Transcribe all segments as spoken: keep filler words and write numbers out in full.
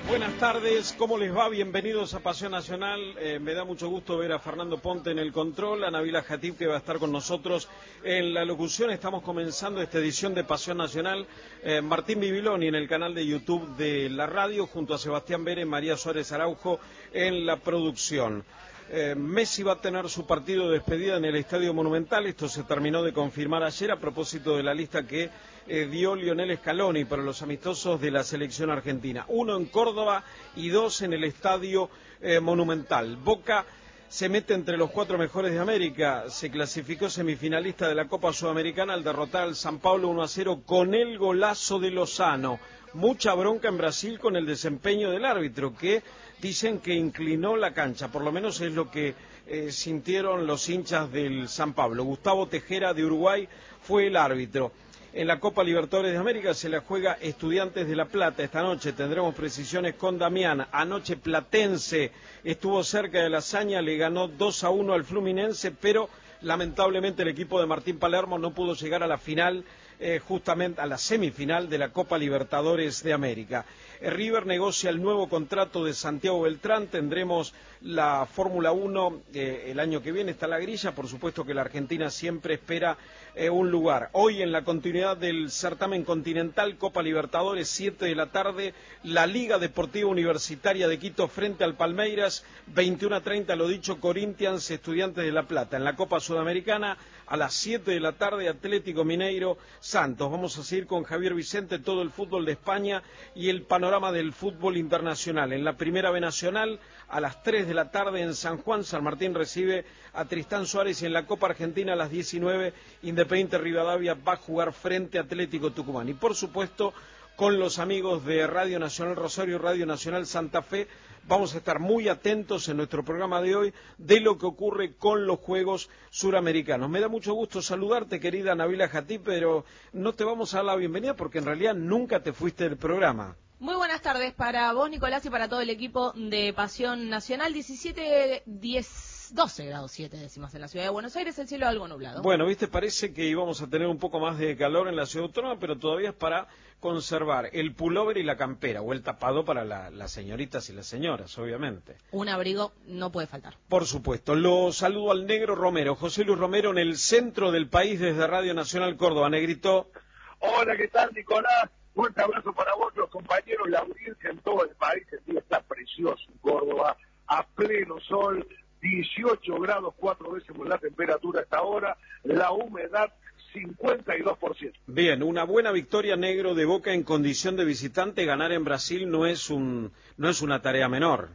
Buenas tardes, ¿cómo les va? Bienvenidos a Pasión Nacional. Eh, me da mucho gusto ver a Fernando Ponte en el control, a Nabila Jatib, que va a estar con nosotros en la locución. Estamos comenzando esta edición de Pasión Nacional. Eh, Martín Bibiloni en el canal de YouTube de la radio, junto a Sebastián Vera y María Suárez Araujo en la producción. Eh, Messi va a tener su partido de despedida en el Estadio Monumental. Esto se terminó de confirmar ayer a propósito de la lista que eh, dio Lionel Scaloni para los amistosos de la selección argentina. Uno en Córdoba y dos en el Estadio eh, Monumental. Boca se mete entre los cuatro mejores de América. Se clasificó semifinalista de la Copa Sudamericana al derrotar al San Pablo uno a cero con el golazo de Lozano. Mucha bronca en Brasil con el desempeño del árbitro, que dicen que inclinó la cancha, por lo menos es lo que eh, sintieron los hinchas del San Pablo. Gustavo Tejera de Uruguay fue el árbitro. En la Copa Libertadores de América se la juega Estudiantes de La Plata. Esta noche tendremos precisiones con Damián. Anoche Platense estuvo cerca de la hazaña, le ganó dos a uno al Fluminense, pero lamentablemente el equipo de Martín Palermo no pudo llegar a la final, eh, justamente a la semifinal de la Copa Libertadores de América. Eh, River negocia el nuevo contrato de Santiago Beltrán. Tendremos la Fórmula uno eh, el año que viene, está la grilla. Por supuesto que la Argentina siempre espera eh, un lugar. Hoy, en la continuidad del certamen continental, Copa Libertadores, siete de la tarde, la Liga Deportiva Universitaria de Quito frente al Palmeiras, veintiuno a treinta, lo dicho, Corinthians, Estudiantes de La Plata. En la Copa Sudamericana, a las siete de la tarde, Atlético Mineiro, Santos. Vamos a seguir con Javier Vicente, todo el fútbol de España y el panorama del fútbol internacional. En la Primera B Nacional, a las tres de la tarde en San Juan, San Martín recibe a Tristán Suárez, y en la Copa Argentina a las diecinueve, Independiente Rivadavia va a jugar frente a Atlético Tucumán. Y por supuesto, con los amigos de Radio Nacional Rosario y Radio Nacional Santa Fe, vamos a estar muy atentos en nuestro programa de hoy de lo que ocurre con los Juegos Suramericanos. Me da mucho gusto saludarte, querida Nabila Jatib, pero no te vamos a dar la bienvenida porque en realidad nunca te fuiste del programa. Muy buenas tardes para vos, Nicolás, y para todo el equipo de Pasión Nacional. diecisiete, diez, doce grados siete décimas en la ciudad de Buenos Aires, el cielo algo nublado. Bueno, viste, parece que íbamos a tener un poco más de calor en la ciudad autónoma, pero todavía es para conservar el pullover y la campera, o el tapado para la, las señoritas y las señoras, obviamente. Un abrigo no puede faltar. Por supuesto. Lo saludo al negro Romero, José Luis Romero, en el centro del país desde Radio Nacional Córdoba. Negrito. Hola, ¿qué tal, Nicolás? Fuerte abrazo para vos, los compañeros, la audiencia en todo el país. El día está precioso en Córdoba, a pleno sol, dieciocho grados, cuatro décimos la temperatura hasta ahora, la humedad cincuenta y dos por ciento. Bien, una buena victoria, negro, de Boca en condición de visitante. Ganar en Brasil no es un no es una tarea menor.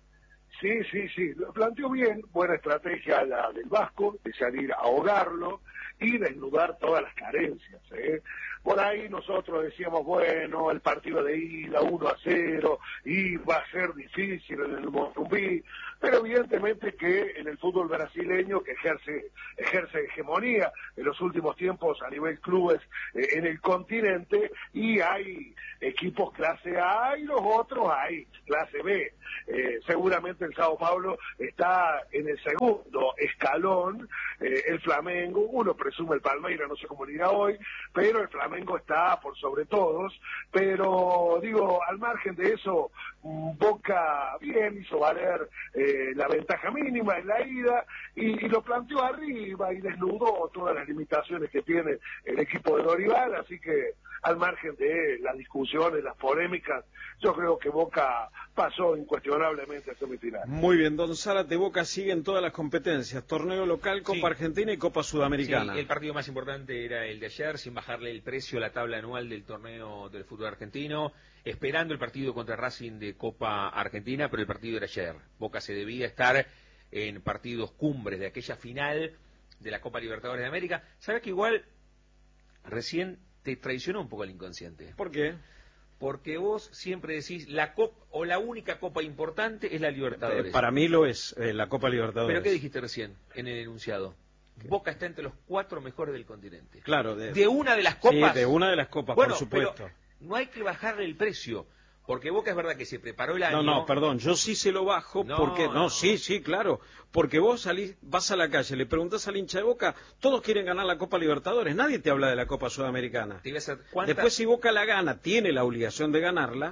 Sí, sí, sí, lo planteó bien, buena estrategia la del Vasco, de salir a ahogarlo y desnudar todas las carencias, ¿eh? Por ahí nosotros decíamos, bueno, el partido de ida, uno a cero, y va a ser difícil en el Morumbi, pero evidentemente que en el fútbol brasileño, que ejerce ejerce hegemonía en los últimos tiempos a nivel clubes eh, en el continente, y hay equipos clase A y los otros hay clase B. Eh, seguramente el Sao Paulo está en el segundo escalón, eh, el Flamengo, uno presume el Palmeiras, no sé cómo le dirá hoy, pero el Flamengo está por sobre todos. Pero digo, al margen de eso, Boca bien hizo valer eh, la ventaja mínima en la ida y, y lo planteó arriba y desnudó todas las limitaciones que tiene el equipo de Dorival, así que al margen de las discusiones, las polémicas, yo creo que Boca pasó incuestionablemente a semifinal. Muy bien, don Zárate, Boca sigue en todas las competencias, torneo local, Copa Sí. Argentina y Copa Sudamericana. Sí, el partido más importante era el de ayer, sin bajarle el precio a la tabla anual del torneo del fútbol argentino, esperando el partido contra Racing de Copa Argentina, pero el partido era ayer. Boca se debía estar en partidos cumbres de aquella final de la Copa Libertadores de América. ¿Sabes que igual recién te traicionó un poco el inconsciente? ¿Por qué? Porque vos siempre decís, la copa o la única copa importante es la Libertadores. Eh, para mí lo es, eh, la Copa Libertadores. ¿Pero qué dijiste recién en el enunciado? ¿Qué? Boca está entre los cuatro mejores del continente. Claro. De, de una de las copas. Sí, de una de las copas, bueno, por supuesto. Pero no hay que bajarle el precio. Porque Boca es verdad que se preparó el año. No, no, perdón, yo sí se lo bajo no, porque... No, no, sí, sí, claro. Porque vos salís, vas a la calle, le preguntás al hincha de Boca, todos quieren ganar la Copa Libertadores, nadie te habla de la Copa Sudamericana. Te iba a hacer, ¿cuánta... Después, si Boca la gana, tiene la obligación de ganarla,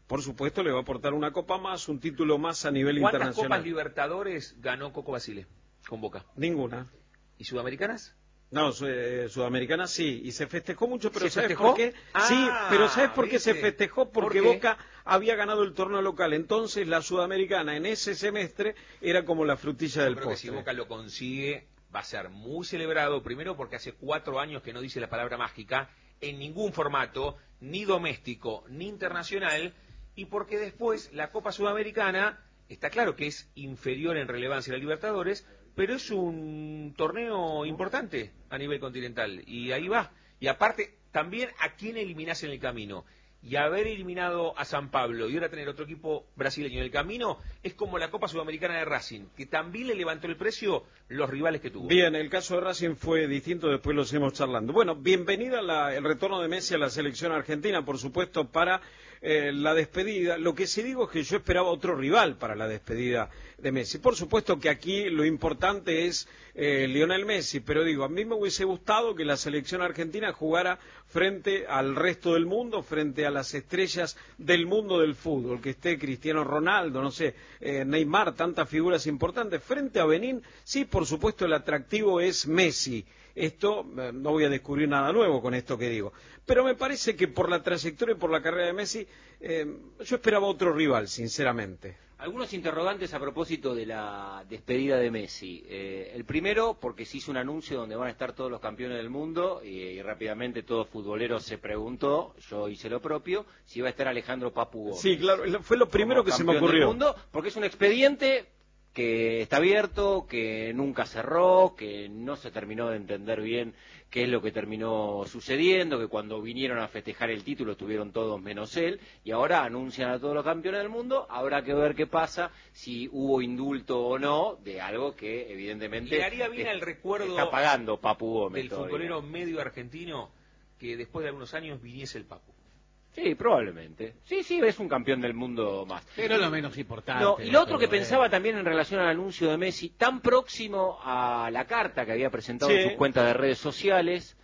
por supuesto le va a aportar una copa más, un título más a nivel ¿Cuántas internacional. Copas Libertadores ganó Coco Basile con Boca? Ninguna. ¿Y Sudamericanas? No, eh, Sudamericana sí, y se festejó mucho, pero ¿Se ¿sabes festejó? por qué? Ah, sí, pero ¿sabes por qué ¿viste? se festejó? Porque ¿Por qué? Boca había ganado el torneo local, entonces la Sudamericana en ese semestre era como la frutilla Yo del creo que postre. si Boca lo consigue, va a ser muy celebrado, primero porque hace cuatro años que no dice la palabra mágica en ningún formato, ni doméstico, ni internacional, y porque después la Copa Sudamericana, está claro que es inferior en relevancia a la Libertadores, pero es un torneo importante a nivel continental, y ahí va. Y aparte, también a quién eliminás en el camino. Y haber eliminado a San Pablo y ahora tener otro equipo brasileño en el camino, es como la Copa Sudamericana de Racing, que también le levantó el precio los rivales que tuvo. Bien, el caso de Racing fue distinto, después lo seguimos charlando. Bueno, bienvenida la, el retorno de Messi a la selección argentina, por supuesto, para eh, la despedida. Lo que sí digo es que yo esperaba otro rival para la despedida de Messi. Por supuesto que aquí lo importante es eh, Lionel Messi, pero digo, a mí me hubiese gustado que la selección argentina jugara frente al resto del mundo, frente a las estrellas del mundo del fútbol, que esté Cristiano Ronaldo, no sé, eh, Neymar, tantas figuras importantes. Frente a Benín, sí, por supuesto el atractivo es Messi. Esto, eh, no voy a descubrir nada nuevo con esto que digo, pero me parece que por la trayectoria y por la carrera de Messi, eh, yo esperaba otro rival, sinceramente. Algunos interrogantes a propósito de la despedida de Messi. Eh, el primero, porque se hizo un anuncio donde van a estar todos los campeones del mundo y, y rápidamente todo futbolero se preguntó, yo hice lo propio, si iba a estar Alejandro Papu Gómez. Sí, claro, fue lo primero que se me campeón ocurrió. del mundo, porque es un expediente que está abierto, que nunca cerró, que no se terminó de entender bien qué es lo que terminó sucediendo, que cuando vinieron a festejar el título estuvieron todos menos él, y ahora anuncian a todos los campeones del mundo. Habrá que ver qué pasa, si hubo indulto o no, de algo que evidentemente Le haría bien al recuerdo está pagando Papu Gómez del todavía. futbolero medio argentino que después de algunos años viniese el Papu. Sí, probablemente. Sí, sí, es un campeón del mundo más. Pero lo menos importante. No, y lo otro que todo, pensaba eh. también en relación al anuncio de Messi, tan próximo a la carta que había presentado Sí. en sus cuentas de redes sociales,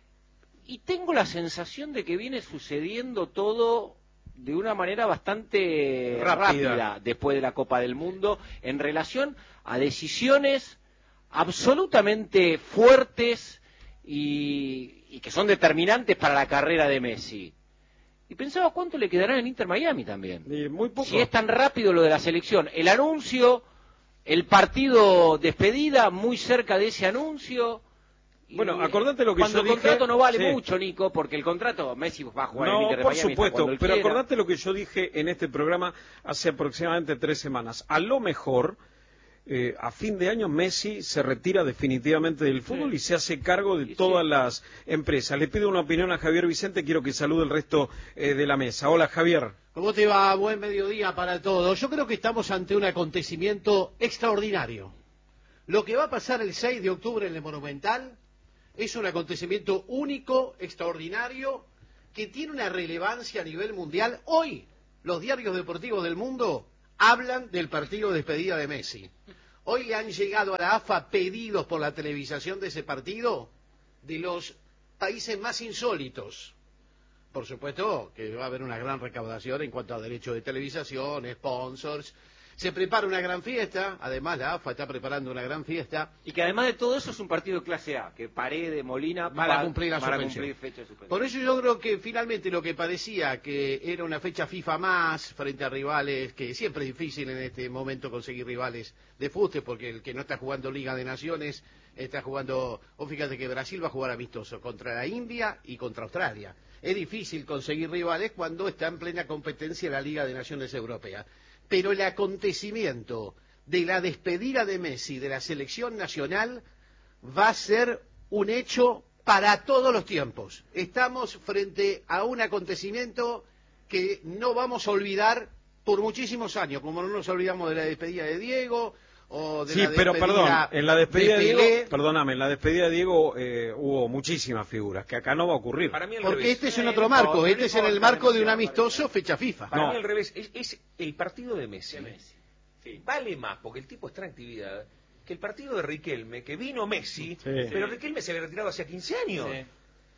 y tengo la sensación de que viene sucediendo todo de una manera bastante Rápida. rápida después de la Copa del Mundo, en relación a decisiones absolutamente fuertes y, y que son determinantes para la carrera de Messi. Y pensaba cuánto le quedará en Inter Miami también. Y muy poco. Si es tan rápido lo de la selección, el anuncio, el partido despedida, muy cerca de ese anuncio. Y Bueno, acordate lo que cuando yo el dije. contrato no vale Sí. mucho, Nico, porque el contrato, Messi va a jugar en No, Inter de por Miami hasta supuesto, cuando él pero quiera. acordate lo que yo dije en este programa hace aproximadamente tres semanas. A lo mejor, eh, a fin de año, Messi se retira definitivamente del fútbol y se hace cargo de Sí, todas sí. las empresas. Le pido una opinión a Javier Vicente, quiero que salude el resto eh, de la mesa. Hola, Javier. ¿Cómo te va? Buen mediodía para todos. Yo creo que estamos ante un acontecimiento extraordinario. Lo que va a pasar el seis de octubre en el Monumental es un acontecimiento único, extraordinario, que tiene una relevancia a nivel mundial. Hoy, los diarios deportivos del mundo hablan del partido de despedida de Messi. Hoy le han llegado a la A F A pedidos por la televisación de ese partido de los países más insólitos. Por supuesto que va a haber una gran recaudación en cuanto a derechos de televisación, sponsors. Se prepara una gran fiesta, además la A F A está preparando una gran fiesta. Y que además de todo eso es un partido de clase A, que Paredes, Molina Van a va- cumplir la van a suspensión. cumplir fecha de suspensión. Por eso yo creo que finalmente lo que parecía que era una fecha FIFA más frente a rivales, que siempre es difícil en este momento conseguir rivales de fútbol, porque el que no está jugando Liga de Naciones está jugando, o fíjate que Brasil va a jugar amistoso contra la India y contra Australia. Es difícil conseguir rivales cuando está en plena competencia la Liga de Naciones Europea. Pero el acontecimiento de la despedida de Messi de la selección nacional va a ser un hecho para todos los tiempos. Estamos frente a un acontecimiento que no vamos a olvidar por muchísimos años, como no nos olvidamos de la despedida de Diego o de Sí, la pero despedida perdón, en la despedida de, de Diego, Pelé, perdóname, en la despedida de Diego eh, hubo muchísimas figuras, que acá no va a ocurrir. Para mí al porque revés. este es en Sí, otro no marco, importa, este no es en el importa, marco de un demasiado, amistoso parece. fecha FIFA. Para No. mí al revés, es, es el partido de Messi. De Messi. Sí. Vale más, porque el tipo está en actividad, que el partido de Riquelme, que vino Messi, Sí. pero Riquelme se había retirado hace quince años. Sí.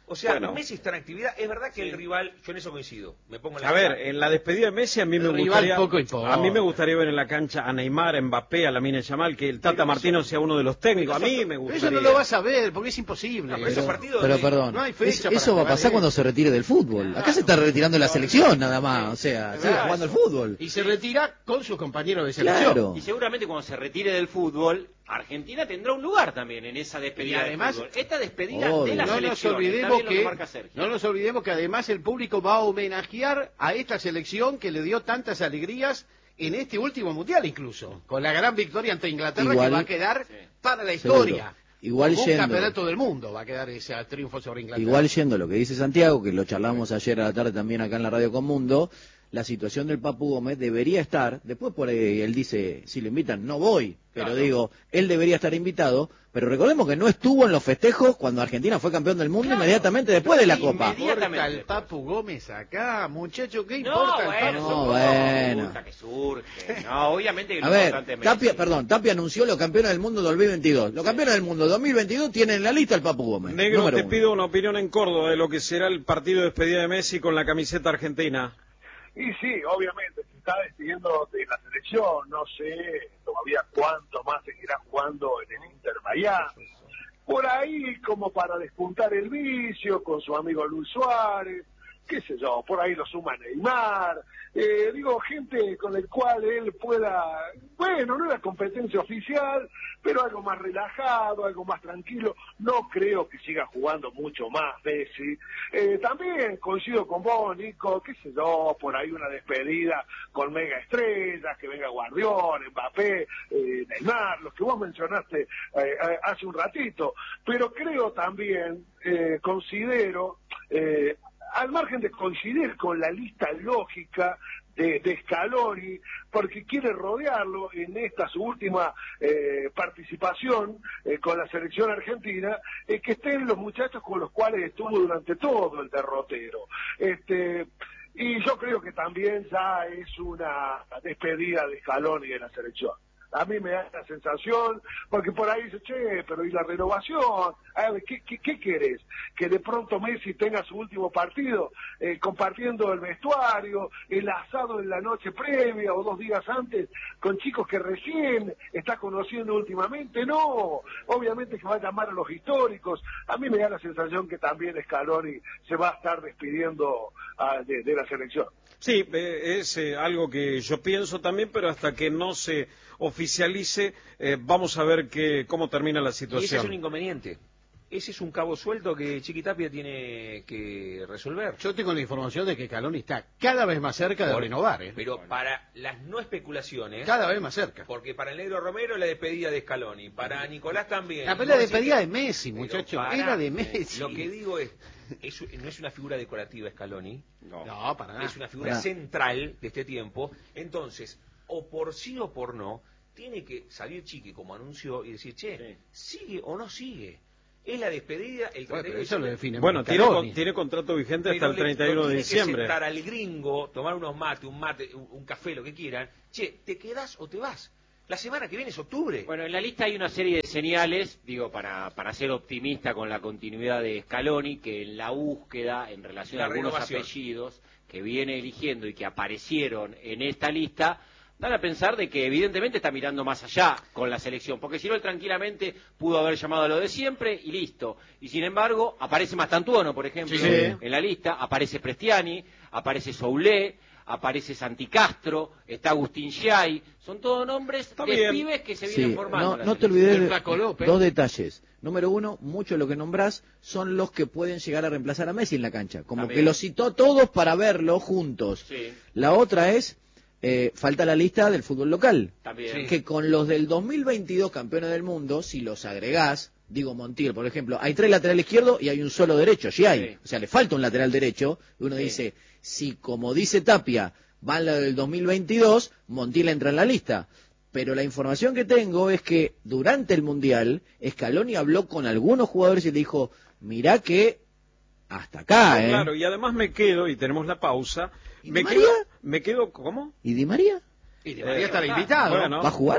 O sea, Bueno. Messi está en actividad. Es verdad que el rival, yo en eso coincido. Me pongo en la A ver, en la despedida de Messi a mí me El rival gustaría poco importa. a mí me gustaría ver en la cancha a Neymar, a Mbappé, a Lamine Yamal, que el Tata Martino sea uno de los técnicos. A mí me Pero gustaría. eso no lo vas a ver, porque es imposible. No, pero esos partidos Pero de- perdón, no hay fecha es- para eso va a jugar pasar eso. cuando se retire del fútbol. Acá se está retirando la selección nada más, o sea, sigue Claro. jugando al fútbol. Y se retira con sus compañeros de selección. Claro. Y seguramente cuando se retire del fútbol, Argentina tendrá un lugar también en esa despedida Y además- del fútbol. Esta despedida Obvio. de la No nos selección, está olvidemos bien lo que que marca Sergio. no nos olvidemos que además el público va a homenajear a esta selección que le dio tantas alegrías en este último mundial incluso, con la gran victoria ante Inglaterra Igual- que va a quedar Sí. para la Seguro. historia. Igual Como un yendo. campeonato del mundo va a quedar ese triunfo sobre Inglaterra. Igual yendo a lo que dice Santiago, que lo charlamos ayer a la tarde también acá en la Radio Con Mundo, la situación del Papu Gómez debería estar, después por ahí él dice, si lo invitan, no voy, pero Claro. digo, él debería estar invitado, pero recordemos que no estuvo en los festejos cuando Argentina fue campeón del mundo Claro. inmediatamente después de la Inmediatamente. Copa. ¿Qué importa el Inmediatamente. Papu Gómez acá, muchacho? ¿Qué No, importa el bueno, Papu? No, son bueno. cosas que surgen. No, obviamente que lo A ver, importante es Messi. Tapia, perdón, Tapia anunció los campeones del mundo dos mil veintidós. Los campeones del mundo dos mil veintidós tienen en la lista el Papu Gómez. Negro, número te uno. pido una opinión en Córdoba de lo que será el partido de despedida de Messi con la camiseta argentina. Y sí, obviamente, se está despidiendo de la selección, no sé todavía cuánto más seguirá jugando en el Inter Miami. Por ahí, como para despuntar el vicio con su amigo Luis Suárez, qué sé yo, por ahí lo suma Neymar, eh, digo, gente con el cual él pueda, bueno, no es la competencia oficial, pero algo más relajado, algo más tranquilo. No creo que siga jugando mucho más Messi. Eh, también coincido con vos, Nico, qué sé yo, por ahí una despedida con mega estrellas, que venga Guardiola, Mbappé, eh, Neymar, los que vos mencionaste eh, hace un ratito. Pero creo también, eh, considero, eh, al margen de coincidir con la lista lógica de, de Scaloni, porque quiere rodearlo en esta su última eh, participación eh, con la selección argentina, eh, que estén los muchachos con los cuales estuvo durante todo el derrotero. Este, y yo creo que también ya es una despedida de Scaloni de la selección. A mí me da la sensación, porque por ahí dice, che, pero ¿y la renovación? A ver, ¿qué, qué, qué querés? Que de pronto Messi tenga su último partido eh, compartiendo el vestuario, el asado en la noche previa o dos días antes con chicos que recién está conociendo últimamente. No, obviamente que va a llamar a los históricos. A mí me da la sensación que también Scaloni se va a estar despidiendo uh, de, de la selección. Sí, eh, es eh, algo que yo pienso también, pero hasta que no se oficialice, eh, vamos a ver que, cómo termina la Y ese es situación. un inconveniente. Ese es un cabo suelto que Chiquitapia tiene que resolver. Yo tengo la información de que Scaloni está cada vez más cerca de Por- renovar, ¿eh? Pero para las no especulaciones, Cada vez más cerca. porque para el Negro Romero la despedida de Scaloni, para Nicolás también. La pelea No de decir despedida que- de Messi, Pero muchacho, pará, era de Messi. Lo que digo es, es, no es una figura decorativa Scaloni, No. No, para nada. es una figura Pará. central de este tiempo. Entonces, o por sí o por no, tiene que salir Chiqui como anunció y decir, che, ¿sigue o no sigue? Es la despedida, el Bueno, treinta y pero uno eso lo de define Bueno, tiene, Scaloni. con- tiene contrato vigente hasta Pero el le- treinta y uno lo de tiene que diciembre. sentar al gringo, tomar unos mates, un mate, un, un café, lo que quieran. Che, ¿te quedás o te vas? La semana que viene es octubre. Bueno, en la lista hay una serie de señales, digo, para, para ser optimista con la continuidad de Scaloni, que en la búsqueda, en relación La a algunos renovación. apellidos que viene eligiendo y que aparecieron en esta lista, dan a pensar de que evidentemente está mirando más allá con la selección, porque si no, él tranquilamente pudo haber llamado a lo de siempre y listo. Y sin embargo, aparece Mastantuono, por ejemplo, Sí. en la lista, aparece Prestiani, aparece Soulé, aparece Santi Castro, está Agustín Giai, son todos nombres Está de bien. pibes que se vienen Sí, formando. no, en la no te selección. olvides El de Flaco López. dos detalles. Número uno, mucho de lo que nombrás son los que pueden llegar a reemplazar a Messi en la cancha. Como También. que los citó todos para verlo juntos. Sí, La otra es, eh, falta la lista del fútbol local. también. Que con los del dos mil veintidós campeones del mundo, si los agregás, digo Montiel, por ejemplo, hay tres laterales izquierdos y hay un solo derecho, sí hay. Sí. O sea, le falta un lateral derecho. Y uno Sí. dice, si como dice Tapia, van la del dos mil veintidós, Montiel entra en la lista. Pero la información que tengo es que durante el Mundial, Scaloni habló con algunos jugadores y le dijo, mirá que hasta acá, No, ¿eh? claro, y además me quedo, y tenemos la pausa, ¿Y me María? quedo, me quedo, ¿cómo? ¿Y Di María? Y debería Eh, estar ah, invitado. bueno. ¿Va a jugar?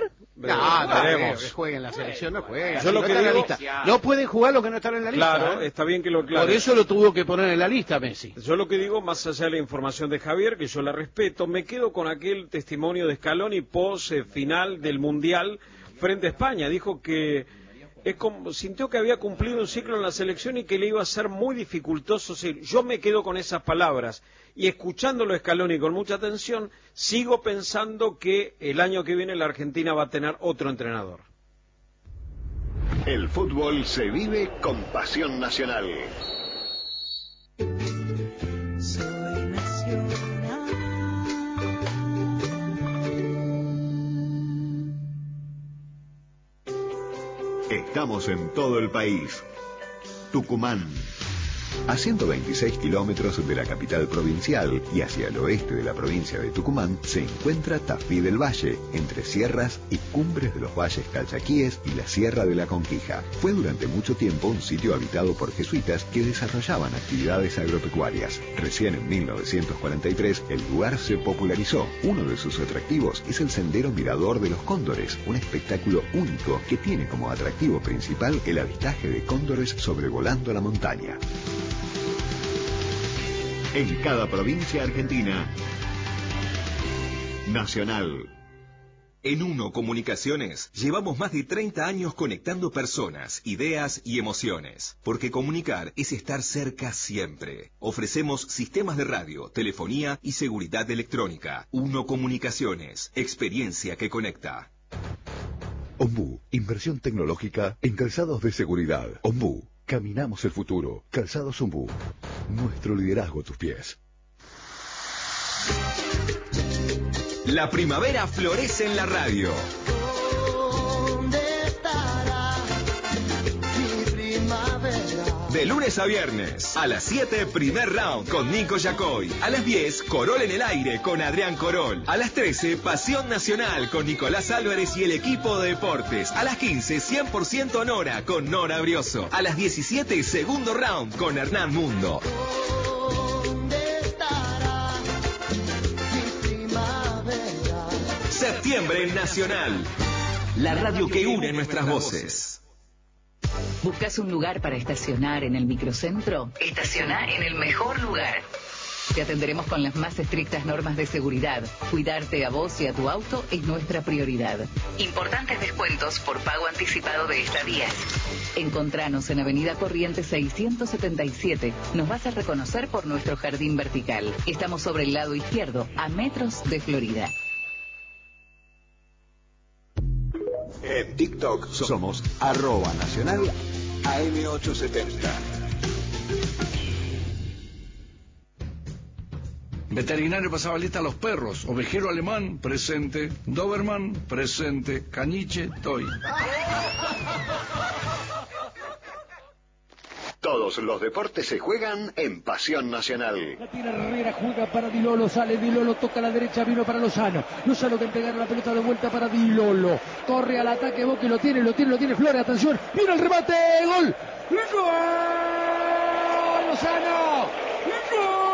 No, no, veremos. que jueguen en la selección, no juega. Yo Si lo no que está en la digo- lista. No pueden jugar los que no están en la lista. Claro, ¿eh? está bien que lo aclare. Por eso lo tuvo que poner en la lista Messi. Yo lo que digo, más allá de la información de Javier, que yo la respeto, me quedo con aquel testimonio de Scaloni post eh, final del Mundial frente a España. Dijo que es como, sintió que había cumplido un ciclo en la selección y que le iba a ser muy dificultoso. Sí, yo me quedo con esas palabras y escuchándolo a Scaloni con mucha atención, sigo pensando que el año que viene la Argentina va a tener otro entrenador. El fútbol se vive con pasión nacional. Soy nacional. Estamos en todo el país. Tucumán. A ciento veintiséis kilómetros de la capital provincial y hacia el oeste de la provincia de Tucumán se encuentra Tafí del Valle, entre sierras y cumbres de los valles calchaquíes y la Sierra de la Conquija. Fue durante mucho tiempo un sitio habitado por jesuitas que desarrollaban actividades agropecuarias. Recién en mil novecientos cuarenta y tres el lugar se popularizó. Uno de sus atractivos es el Sendero Mirador de los Cóndores, un espectáculo único que tiene como atractivo principal el avistaje de cóndores sobrevolando la montaña. En cada provincia argentina. Nacional. En Uno Comunicaciones llevamos más de treinta años conectando personas, ideas y emociones. Porque comunicar es estar cerca siempre. Ofrecemos sistemas de radio, telefonía y seguridad electrónica. Uno Comunicaciones, experiencia que conecta. Ombú, inversión tecnológica en calzados de seguridad. Ombú, caminamos el futuro. Calzados Ombú, nuestro liderazgo a tus pies. La primavera florece en la radio. ¿Dónde estará mi primavera? De lunes a viernes, a las siete, primer round con Nico Yacoy. A las diez, Corol en el aire con Adrián Corol. A las trece, Pasión Nacional con Nicolás Álvarez y el equipo de deportes. A las quince, cien por ciento Nora con Nora Brioso. A las diecisiete, segundo round con Hernán Mundo. ¿Dónde estará mi primavera? Septiembre en Nacional. La radio que une nuestras voces. ¿Buscas un lugar para estacionar en el microcentro? Estaciona en el mejor lugar. Te atenderemos con las más estrictas normas de seguridad. Cuidarte a vos y a tu auto es nuestra prioridad. Importantes descuentos por pago anticipado de estadías. Encontranos en Avenida Corrientes seiscientos setenta y siete. Nos vas a reconocer por nuestro jardín vertical. Estamos sobre el lado izquierdo, a metros de Florida. En TikTok somos arroba nacional A M ochocientos setenta. Veterinario pasaba lista a los perros. Ovejero alemán, presente. Doberman, presente. Caniche, toy. Todos los deportes se juegan en Pasión Nacional. La tiene Herrera, juega para Di Lolo, sale Di Lolo, toca a la derecha, vino para Lozano. Lozano que entregar la pelota de vuelta para Di Lolo. Corre al ataque, Boca, lo tiene, lo tiene, lo tiene Flores, atención, viene el remate, gol. ¡Gol! ¡Lozano! ¡Gol!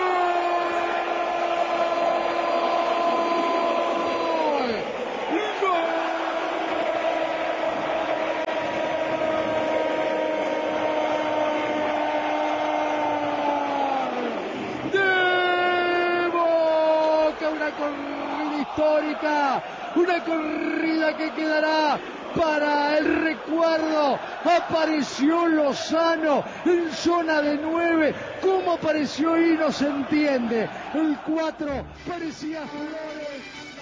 Corrida histórica, una corrida que quedará para el recuerdo. Apareció Lozano en zona de nueve. ¿Cómo apareció ahí? No se entiende. El cuatro parecía Flores.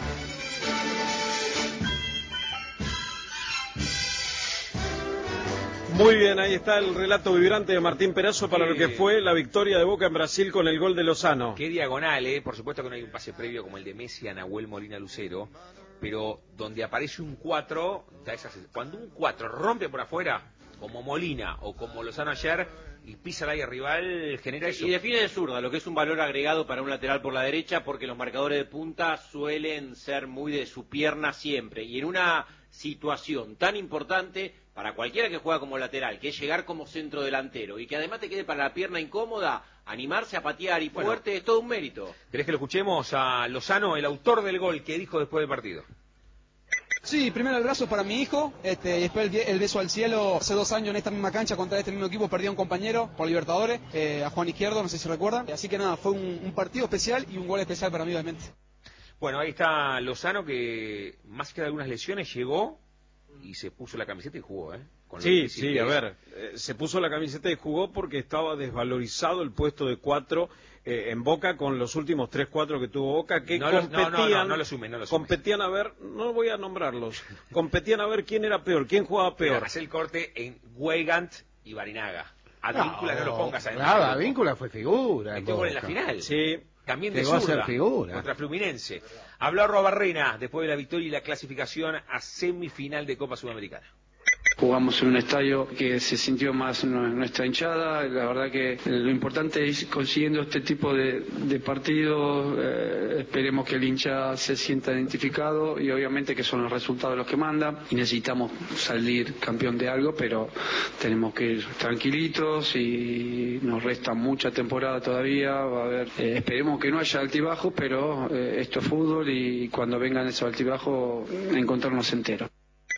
Muy bien, ahí está el relato vibrante de Martín Perazo para lo que fue la victoria de Boca en Brasil con el gol de Lozano. Qué diagonal, ¿eh? Por supuesto que no hay un pase previo como el de Messi a Nahuel Molina Lucero, pero donde aparece un cuatro, cuando un cuatro rompe por afuera, como Molina o como Lozano ayer, y pisa el área rival, genera eso. Y define de zurda, lo que es un valor agregado para un lateral por la derecha, porque los marcadores de punta suelen ser muy de su pierna siempre. Y en una situación tan importante para cualquiera que juega como lateral, que es llegar como centro delantero y que además te quede para la pierna incómoda, animarse a patear y fuerte, bueno, es todo un mérito. ¿Querés que lo escuchemos a Lozano, el autor del gol, que dijo después del partido? Sí, primero el abrazo para mi hijo, este, y después el, el beso al cielo. Hace dos años en esta misma cancha contra este mismo equipo perdí a un compañero por Libertadores, eh, a Juan Izquierdo, no sé si recuerdan. Así que nada, fue un, un partido especial y un gol especial para mí, obviamente. Bueno, ahí está Lozano, que más que de algunas lesiones llegó y se puso la camiseta y jugó, ¿eh? Con Sí, sí, a ver, eh, se puso la camiseta y jugó porque estaba desvalorizado el puesto de cuatro eh, en Boca con los últimos tres cuatro que tuvo Boca, que no los, competían, no, no, no, no lo sume, no lo sume. competían a ver, no voy a nombrarlos, competían a ver quién era peor, quién jugaba peor. Hace el corte en Weigand y Barinaga. Advíncula no, no lo pongas adentro. Claro, Advíncula fue figura. Metió gol en la final. Sí. También de Llegó a zurda, ser figura. contra Fluminense. Habló Arrobarrena después de la victoria y la clasificación a semifinal de Copa Sudamericana. Jugamos en un estadio que se sintió más nuestra hinchada. La verdad que lo importante es consiguiendo este tipo de, de partidos. Eh, esperemos que el hincha se sienta identificado y obviamente que son los resultados los que mandan. Y necesitamos salir campeón de algo, pero tenemos que ir tranquilitos y nos resta mucha temporada todavía. Va a haber, eh, esperemos que no haya altibajos, pero eh, esto es fútbol y cuando vengan esos altibajos encontrarnos enteros.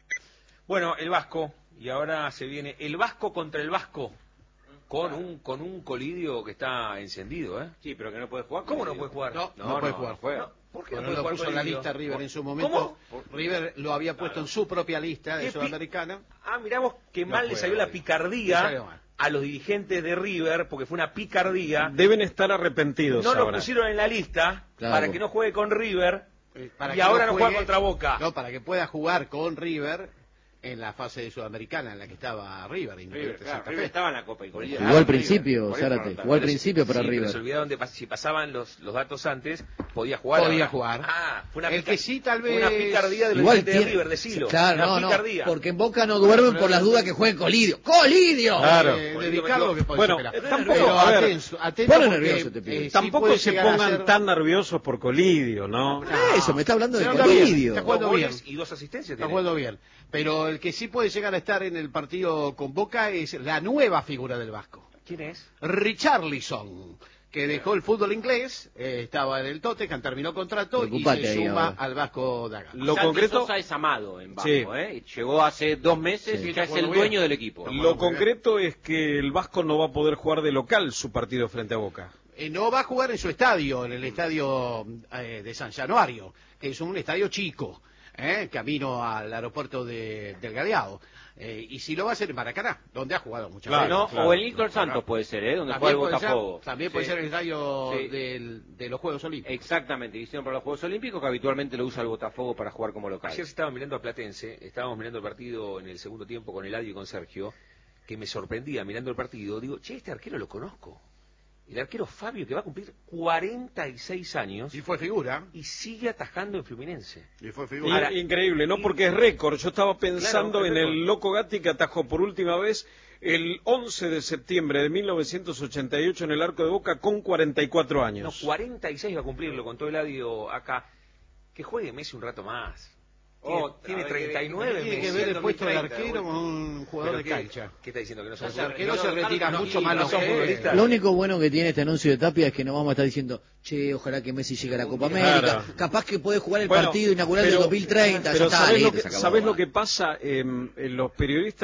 Bueno, el Vasco, y ahora se viene el Vasco contra el Vasco, con un con un Colidio que está encendido, ¿eh? Sí, pero que no puede jugar. ¿Cómo no puede jugar? No, no, no puede jugar. juega. No, ¿por qué Bueno, no puede lo jugar puso en la Colidio? lista River en su momento. ¿Cómo? River lo había puesto en su propia lista de ¿Qué Sudamericana. Ah, miramos que No mal le juega salió la hoy. Le picardía salió mal. a los dirigentes de River, porque fue una picardía. Deben estar arrepentidos No lo ahora. pusieron en la lista Claro. para que no juegue con River Eh, para y que ahora no juegue- juega contra Boca. No, para que pueda jugar con River en la fase de Sudamericana en la que estaba River. River, Independiente claro, Santa River Fe. estaba en la Copa y Colidio. Jugó al principio, Zárate, jugó al Pero principio sí, para sí, pero River. se olvidaron de pas- si pasaban los, los datos antes, podía jugar. Podía ahora. jugar. Ah, fue una El pica- que sí, tal vez- Una picardía de los Igual dirigentes de tiene- River, decilo. Claro, una no, no, picardía. porque en Boca no duermen por las dudas que juegue Colidio. ¡Colidio! Claro. Eh, dedicarlo que puede Bueno, ser eh, pelado. tampoco, Pero a ver, atento, atento pone porque, nervioso este pibe. eh, sí Tampoco puede se llegar a pongan ser- tan nerviosos por Colidio, ¿no? Eso, me está hablando de Está jugando bien, Colidio. está Dos jugando bien. goles y dos asistencias. Está tiene. jugando bien. Pero el que sí puede llegar a estar en el partido con Boca es la nueva figura del Vasco. ¿Quién es? Richarlison, que dejó el fútbol inglés, eh, estaba en el Tottenham, terminó contrato y Preocupate se ahí suma ahora. al Vasco da Gama. Lo Santi concreto- Sosa es amado en Vasco, Sí. ¿eh? Llegó hace dos meses Sí. y ya es Está el jugando dueño bien. del equipo. Lo concreto es que el Vasco no va a poder jugar de local su partido frente a Boca. Eh, no va a jugar en su estadio, en el estadio eh, de San Januario, que es un estadio chico, eh, camino al aeropuerto de, del Galeado. Eh, y si lo va a hacer en Maracaná, donde ha jugado muchas Claro, veces. No, claro. o el Nicolás Santos puede ser, ¿eh? Donde juega También el puede, ser, Botafogo. también puede Sí. ser el estadio Sí. del- de los Juegos Olímpicos. Exactamente, hicieron para los Juegos Olímpicos que habitualmente lo usa el Botafogo para jugar como local. Ayer se estaba mirando a Platense, estábamos mirando el partido en el segundo tiempo con Eladio y con Sergio, que me sorprendía mirando el partido. Digo, che, este arquero lo conozco. El arquero Fabio, que va a cumplir cuarenta y seis años Y fue figura. y sigue atajando en Fluminense. Y fue In- figura. Ahora- Increíble, ¿no? Porque es récord. Yo estaba pensando Claro, es en récord. el Loco Gatti que atajó por última vez el once de septiembre de mil novecientos ochenta y ocho en el Arco de Boca con cuarenta y cuatro No, años. cuarenta y seis va a cumplir, lo contó Eladio acá. Que juegue Messi un rato más. Tiene, Otra tiene vez, treinta y que- nueve. Tiene que Messi. ver el puesto de dos mil treinta, arquero con un jugador ¿Pero de qué? cancha. ¿Qué está diciendo? Que no son Los arqueros no, se no, retiran no, mucho y más no los son que- futbolistas. Lo único bueno que tiene este anuncio de Tapia es que no vamos a estar diciendo, che, ojalá que Messi llegue a la Copa Claro. América. Capaz que puede jugar el Bueno, partido inaugural pero- del dos mil treinta. Pero ya está, ¿sabés, lo listo, que, se acabó. ¿sabés lo que pasa? Eh, los periodistas